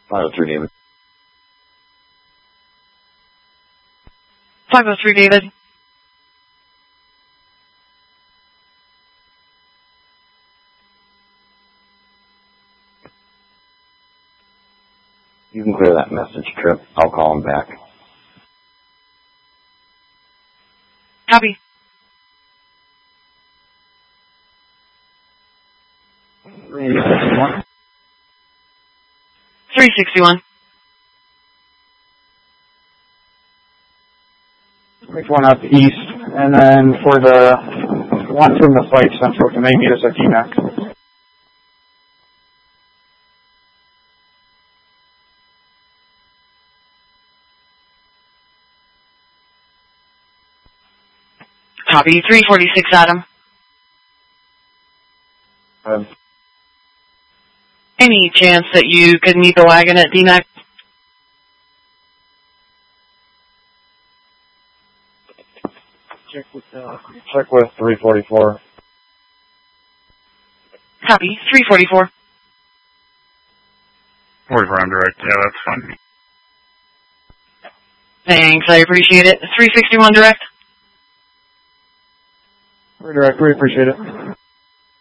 503 David. 503 David. You can clear that message, Trip. I'll call him back. Copy. 361. 361. Make one up east, and then for the one from the flight central, can they meet us at DMAC? Copy. 346 Adam. Any chance that you could meet the wagon at DMAC? Check with 344. Copy. 344. 44 on direct. Yeah, that's fine. Thanks, I appreciate it. 361 direct. We're direct. We appreciate it.